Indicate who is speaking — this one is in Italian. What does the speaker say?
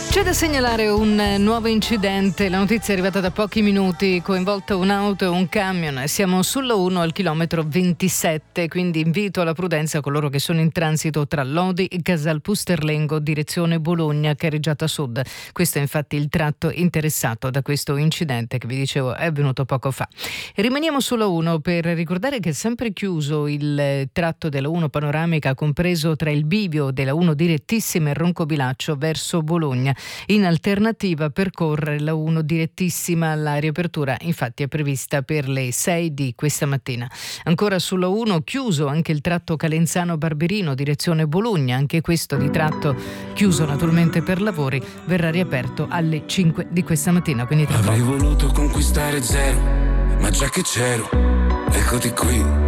Speaker 1: C'è da segnalare un nuovo incidente, la notizia è arrivata da pochi minuti, coinvolta un'auto e un camion. Siamo sulla 1 al chilometro 27, quindi invito alla prudenza a coloro che sono in transito tra Lodi e Casal Pusterlengo, direzione Bologna, Carreggiata Sud. Questo è infatti il tratto interessato da questo incidente che vi dicevo è avvenuto poco fa. Rimaniamo sulla 1 per ricordare che è sempre chiuso il tratto della 1 panoramica compreso tra il bivio della 1 direttissima e Roncobilaccio verso Bologna. In alternativa percorrere la 1 direttissima. La riapertura infatti è prevista per le 6 di questa mattina. Ancora sulla 1 chiuso anche il tratto Calenzano-Barberino direzione Bologna, anche questo di tratto chiuso naturalmente per lavori, verrà riaperto alle 5 di questa mattina. Quindi
Speaker 2: avrei voluto conquistare zero, ma già che c'ero, eccoti qui.